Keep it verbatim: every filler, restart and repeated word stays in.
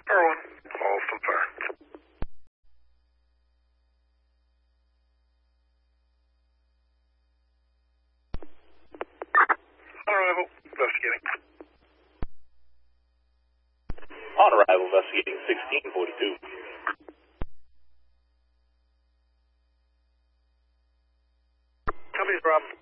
Irwin, Alston Fire. On arrival, investigating. On arrival, investigating sixteen forty-two. Company's Rob.